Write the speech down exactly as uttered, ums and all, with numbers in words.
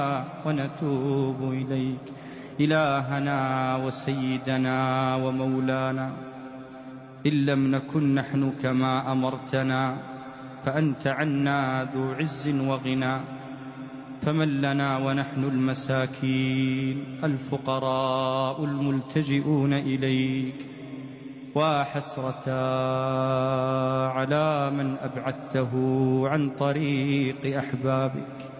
ونتوب إليك إلهنا وسيدنا ومولانا. إن لم نكن نحن كما أمرتنا فأنت عنا ذو عز وغنى، فمن لنا ونحن المساكين الفقراء الملتجئون إليك. وحسرة على من أبعدته عن طريق أحبابك.